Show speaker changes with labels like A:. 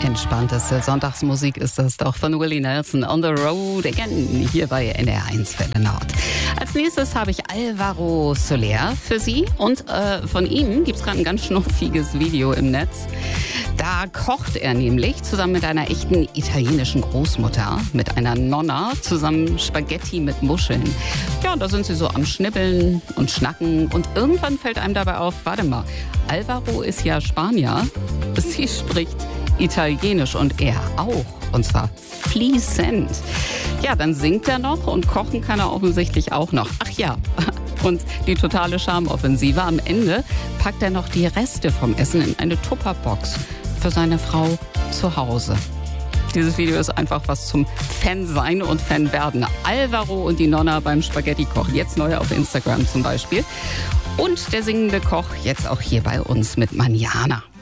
A: entspannteste Sonntagsmusik ist das doch von Willie Nelson. On the Road Again, hier bei NDR1 Welle Nord. Als nächstes habe ich Alvaro Soler für Sie. Und von ihm gibt es gerade ein ganz schnuffiges Video im Netz. Da kocht er nämlich zusammen mit einer echten italienischen Großmutter, mit einer Nonna, zusammen Spaghetti mit Muscheln. Ja, da sind sie so am Schnibbeln und Schnacken. Und irgendwann fällt einem dabei auf, warte mal, Alvaro ist ja Spanier. Sie spricht Italienisch und er auch. Und zwar fließend. Ja, dann singt er noch und kochen kann er offensichtlich auch noch. Ach ja, und die totale Charmoffensive. Am Ende packt er noch die Reste vom Essen in eine Tupperbox für seine Frau zu Hause. Dieses Video ist einfach was zum Fan-Sein und Fan-Werden. Alvaro und die Nonna beim Spaghetti-Kochen. Jetzt neu auf Instagram zum Beispiel. Und der singende Koch jetzt auch hier bei uns mit Manjana.